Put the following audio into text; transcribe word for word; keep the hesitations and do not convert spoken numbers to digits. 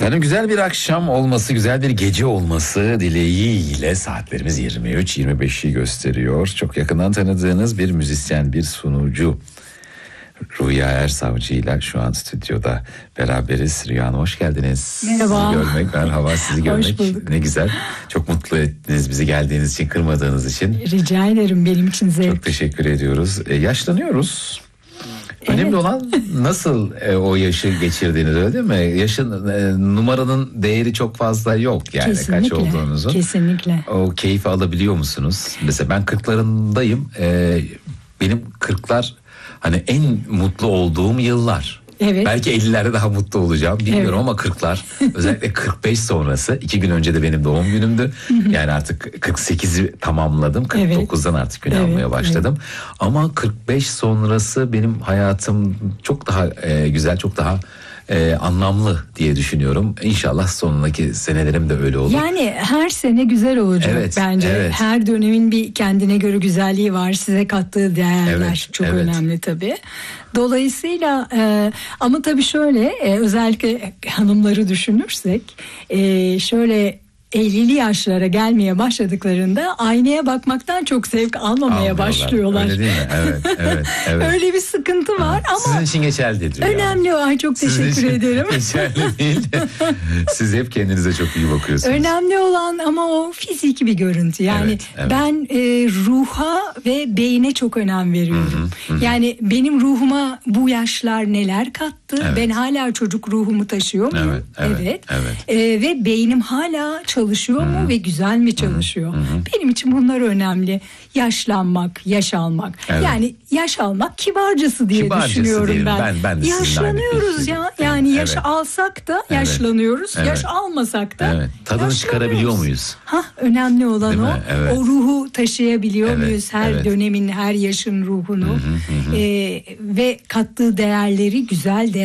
Efendim güzel bir akşam olması, güzel bir gece olması dileğiyle saatlerimiz yirmi üç yirmi beşi gösteriyor. Çok yakından tanıdığınız bir müzisyen, bir sunucu Rüya Ersavcı ile şu an stüdyoda beraberiz. Rüya Hanım hoş geldiniz. Merhaba. Sizi görmek, merhaba sizi görmek. Hoş bulduk. Ne güzel. Çok mutlu ettiniz bizi geldiğiniz için, kırmadığınız için. Rica ederim, benim için zevk. Çok teşekkür ediyoruz. E, yaşlanıyoruz. Önemli Evet. olan nasıl e, o yaşı geçirdiğiniz, öyle değil mi? Yaşın e, numaranın değeri çok fazla yok yani, Kesinlikle, kaç olduğunuzun. kesinlikle. O keyfi alabiliyor musunuz? Mesela ben kırklarındayım. E, benim kırklar hani en mutlu olduğum yıllar. Evet. Belki ellilerde daha mutlu olacağım bilmiyorum, Evet. ama kırklar özellikle kırk beş sonrası, iki gün önce de benim doğum günümdü. Yani artık kırk sekizi tamamladım, kırk dokuzdan artık gün Evet, almaya başladım. Ama kırk beş sonrası benim hayatım çok daha e, güzel, çok daha e, anlamlı diye düşünüyorum. İnşallah sonundaki senelerim de öyle olur. Yani her sene güzel olacak Evet, bence. evet. Her dönemin bir kendine göre güzelliği var. Size kattığı değerler Evet, çok evet. önemli tabii. Dolayısıyla e, ama tabii şöyle e, özellikle hanımları düşünürsek e, şöyle ellili yaşlara gelmeye başladıklarında aynaya bakmaktan çok zevk almamaya Almıyorlar. başlıyorlar. Öyle değil mi? Evet, evet, evet. Öyle bir sıkıntı var ama Sizin için geçerlidir. Yani. önemli o. Ay, çok Sizin teşekkür için ederim. geçerli değil de siz hep kendinize çok iyi bakıyorsunuz. Önemli olan ama o fiziki bir görüntü. Yani Evet, evet. ben e, ruha ve beyne çok önem veriyorum. Hı hı, hı. Yani benim ruhuma bu yaşlar neler kattı? Evet. Ben hala çocuk ruhumu taşıyor muyum? Evet, evet, evet. E, ve beynim hala çalışıyor Hı hı. mu ve güzel mi çalışıyor? Hı hı. Benim için bunlar önemli. Yaşlanmak, yaş almak. Evet. Yani yaş almak kibarcası diye Kibarcası düşünüyorum diyelim. ben. Ben- ben de sizinle aynı Yaşlanıyoruz fikirdeyim. ya. Yani yaş Evet. alsak da Evet. yaşlanıyoruz. Evet. Yaş almasak da Evet. Tadını yaşlanıyoruz. çıkarabiliyor muyuz? Ha, önemli olan Değil o. mi? Evet. O ruhu taşıyabiliyor Evet, muyuz? Her evet. dönemin, her yaşın ruhunu. Ee, ve kattığı değerleri, güzel değerleri